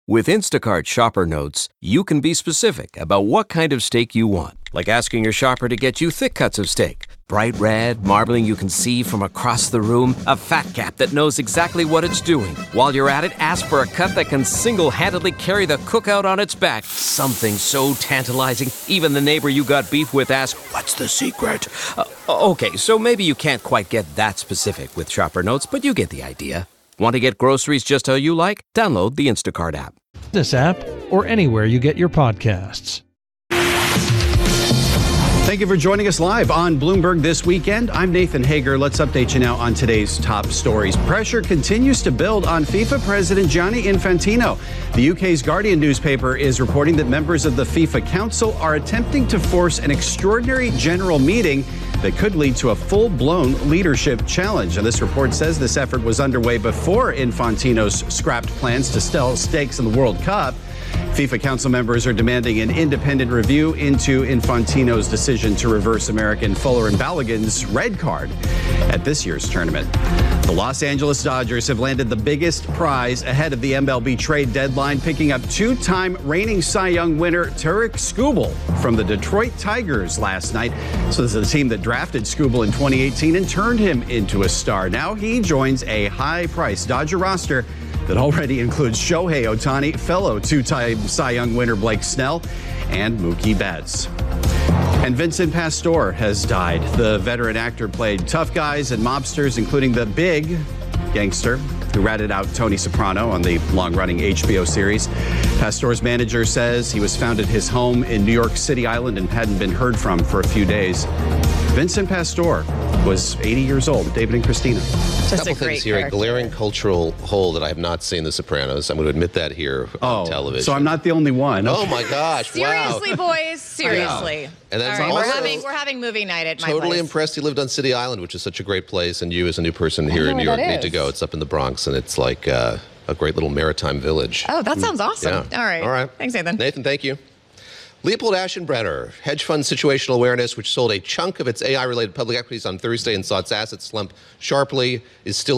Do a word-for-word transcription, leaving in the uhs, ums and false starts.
With Instacart Shopper Notes, you can be specific about what kind of steak you want, like asking your shopper to get you thick cuts of steak, bright red, marbling you can see from across the room, a fat cap that knows exactly what it's doing. While you're at it, ask for a cut that can single-handedly carry the cookout on its back. Something so tantalizing, even the neighbor you got beef with asks, "What's the secret?" Uh, okay, so maybe you can't quite get that specific with Shopper Notes, but you get the idea. Want to get groceries just how you like? Download the Instacart app. This app or anywhere you get your podcasts. Thank you for joining us live on Bloomberg This Weekend. I'm Nathan Hager. Let's update you now on today's top stories. Pressure continues to build on FIFA President Gianni Infantino. The U K's Guardian newspaper is reporting that members of the FIFA Council are attempting to force an extraordinary general meeting that could lead to a full-blown leadership challenge. And this report says this effort was underway before Infantino's scrapped plans to sell stakes in the World Cup. FIFA Council members are demanding an independent review into Infantino's decision to reverse American Fuller and Balogun's red card at this year's tournament. The Los Angeles Dodgers have landed the biggest prize ahead of the M L B trade deadline, picking up two-time reigning Cy Young winner Tarik Skubal from the Detroit Tigers last night. So this is the team that drafted Skubal in twenty eighteen and turned him into a star. Now he joins a high-priced Dodger roster that already includes Shohei Ohtani, fellow two-time Cy Young winner Blake Snell, and Mookie Betts. And Vincent Pastore has died. The veteran actor played tough guys and mobsters, including the big gangster who ratted out Tony Soprano on the long-running H B O series. Pastore's manager says he was found at his home in New York City Island and hadn't been heard from for a few days. Vincent Pastore was eighty years old. David and Christina. A couple things here. Character. A glaring cultural hole that I have not seen The Sopranos. I'm going to admit that here on oh, television. So I'm not the only one. Oh my gosh! Seriously, wow. boys. Seriously. And that's All right, also we're having we're having movie night at my place. Totally impressed. He lived on City Island, which is such a great place, and you, as a new person here in New York, need to go. It's up in the Bronx, and it's like uh, a great little maritime village. Oh, that sounds awesome. Yeah. All right. All right. Thanks, Nathan. Nathan, thank you. Leopold Aschenbrenner, hedge fund Situational Awareness, which sold a chunk of its A I-related public equities on Thursday and saw its assets slump sharply, is still